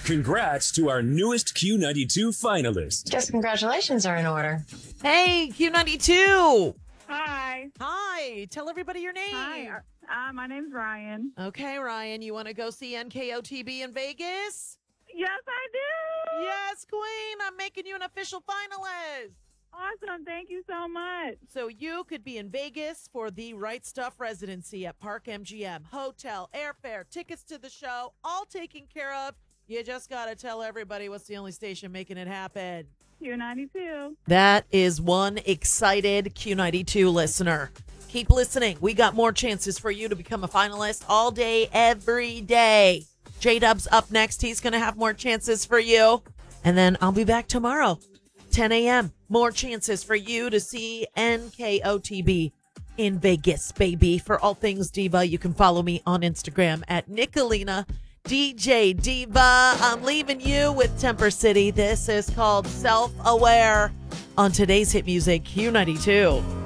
Congrats to our newest Q92 finalist. Guess congratulations are in order. Hey, Q92. Hi. Hi. Tell everybody your name. Hi. My name's Ryan. Okay, Ryan, you want to go see NKOTB in Vegas? Yes, I do. Yes, Queen. I'm making you an official finalist. Awesome. Thank you so much. So you could be in Vegas for the Right Stuff residency at Park MGM. Hotel, airfare, tickets to the show, all taken care of. You just got to tell everybody what's the only station making it happen. Q92. That is one excited Q92 listener. Keep listening. We got more chances for you to become a finalist all day, every day. J-Dub's up next. He's going to have more chances for you. And then I'll be back tomorrow, 10 a.m. More chances for you to see NKOTB in Vegas, baby. For all things Diva, you can follow me on Instagram at Nicolina DJ Diva. I'm leaving you with Temper City. This is called Self-Aware on today's hit music, Q92.